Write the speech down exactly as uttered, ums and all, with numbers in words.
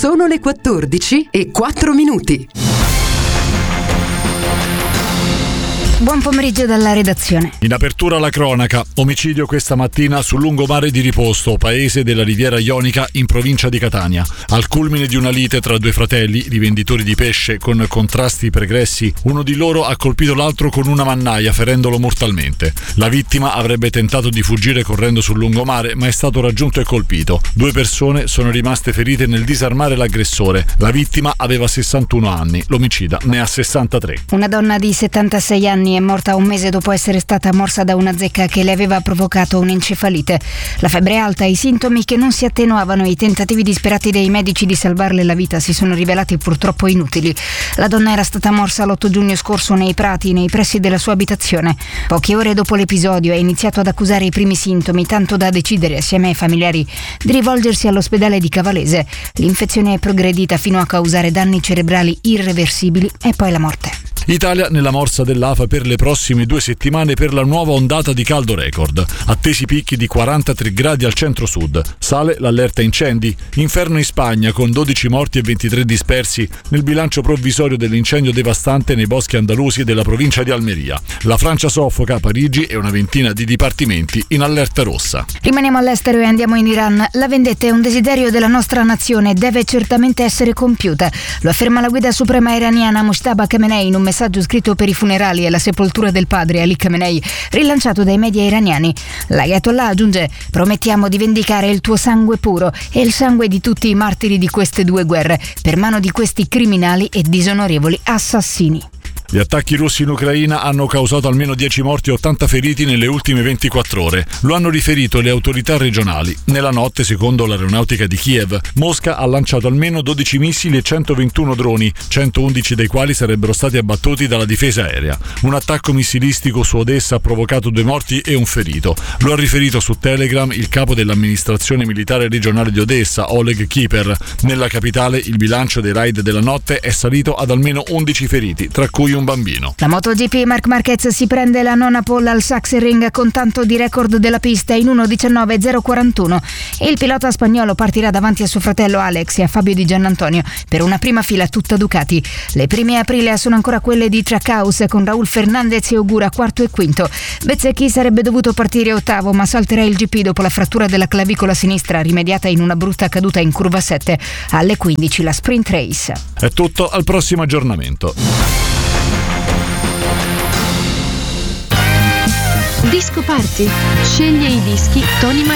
Sono le quattordici e quattro minuti. Buon pomeriggio dalla redazione. In apertura la cronaca, omicidio questa mattina sul lungomare di Riposto, paese della Riviera Ionica in provincia di Catania. Al culmine di una lite tra due fratelli, rivenditori di pesce con contrasti pregressi, uno di loro ha colpito l'altro con una mannaia ferendolo mortalmente. La vittima avrebbe tentato di fuggire correndo sul lungomare ma è stato raggiunto e colpito. Due persone sono rimaste ferite nel disarmare l'aggressore. La vittima aveva sessantuno anni, l'omicida ne ha sessantatré. Una donna di settantasei anni è morta un mese dopo essere stata morsa da una zecca che le aveva provocato un'encefalite. La febbre alta e i sintomi che non si attenuavano e i tentativi disperati dei medici di salvarle la vita si sono rivelati purtroppo inutili. La donna era stata morsa l'otto giugno scorso nei prati, nei pressi della sua abitazione. Poche ore dopo l'episodio ha iniziato ad accusare i primi sintomi, tanto da decidere assieme ai familiari di rivolgersi all'ospedale di Cavalese. L'infezione è progredita fino a causare danni cerebrali irreversibili e poi la morte. Italia nella morsa dell'A F A per le prossime due settimane per la nuova ondata di caldo record. Attesi picchi di quarantatré gradi al centro-sud. Sale l'allerta incendi. Inferno in Spagna con dodici morti e ventitré dispersi nel bilancio provvisorio dell'incendio devastante nei boschi andalusi della provincia di Almeria. La Francia soffoca, Parigi e una ventina di dipartimenti in allerta rossa. Rimaniamo all'estero e andiamo in Iran. La vendetta è un desiderio della nostra nazione e deve certamente essere compiuta. Lo afferma la guida suprema iraniana Mojtaba Khamenei in un messaggio scritto per i funerali e la sepoltura del padre Ali Khamenei, rilanciato dai media iraniani. L'Ayatollah aggiunge: promettiamo di vendicare il tuo sangue puro e il sangue di tutti i martiri di queste due guerre per mano di questi criminali e disonorevoli assassini. Gli attacchi russi in Ucraina hanno causato almeno dieci morti e ottanta feriti nelle ultime ventiquattro ore. Lo hanno riferito le autorità regionali. Nella notte, secondo l'aeronautica di Kiev, Mosca ha lanciato almeno dodici missili e centoventuno droni, centoundici dei quali sarebbero stati abbattuti dalla difesa aerea. Un attacco missilistico su Odessa ha provocato due morti e un ferito. Lo ha riferito su Telegram il capo dell'amministrazione militare regionale di Odessa, Oleg Kiper. Nella capitale il bilancio dei raid della notte è salito ad almeno undici feriti, tra cui un bambino. La MotoGP, Marc Marquez si prende la nona pole al Sachsenring con tanto di record della pista in uno diciannove zero quarantuno e il pilota spagnolo partirà davanti a suo fratello Alex e a Fabio Di Giannantonio per una prima fila tutta Ducati. Le prime aprile sono ancora quelle di Trackhouse con Raul Fernandez e Ogura quarto e quinto. Bezzecchi sarebbe dovuto partire ottavo ma salterà il G P dopo la frattura della clavicola sinistra rimediata in una brutta caduta in curva sette. Alle quindici la sprint race. È tutto, al prossimo aggiornamento. Disco Party. Sceglie i dischi Tony